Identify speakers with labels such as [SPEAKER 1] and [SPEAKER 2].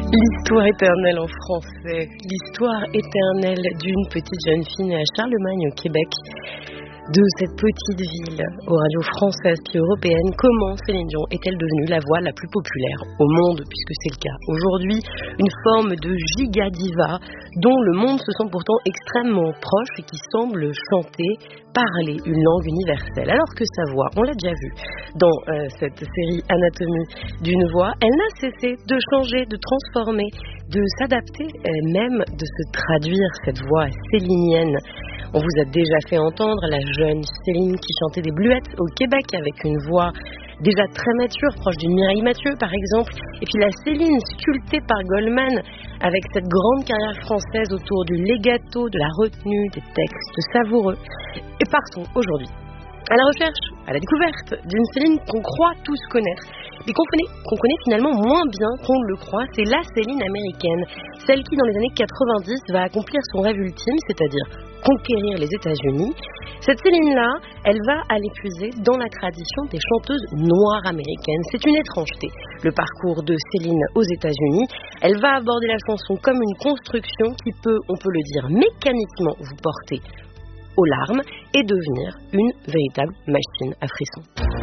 [SPEAKER 1] L'histoire éternelle en français, l'histoire éternelle d'une petite jeune fille née à Charlemagne au Québec, de cette petite ville aux radios françaises puis européennes. Comment Céline Dion est-elle devenue la voix la plus populaire au monde, puisque c'est le cas aujourd'hui, une forme de giga diva dont le monde se sent pourtant extrêmement proche et qui semble chanter, parler une langue universelle, alors que sa voix, on l'a déjà vu dans cette série Anatomie d'une voix, elle n'a cessé de changer, de transformer, de s'adapter, même de se traduire, cette voix célinienne. On vous a déjà fait entendre la jeune Céline qui chantait des Bluettes au Québec avec une voix déjà très mature, proche d'une Mireille Mathieu par exemple, et puis la Céline sculptée par Goldman avec cette grande carrière française autour du legato, de la retenue, des textes savoureux. Et partons aujourd'hui à la recherche, à la découverte d'une Céline qu'on croit tous connaître, mais qu'on connaît finalement moins bien qu'on le croit. C'est la Céline américaine, celle qui dans les années 90 va accomplir son rêve ultime, c'est-à-dire conquérir les États-Unis. Cette Céline-là, elle va aller puiser dans la tradition des chanteuses noires américaines. C'est une étrangeté, le parcours de Céline aux États-Unis. Elle va aborder la chanson comme une construction qui peut, on peut le dire, mécaniquement vous porter aux larmes et devenir une véritable machine à frissons.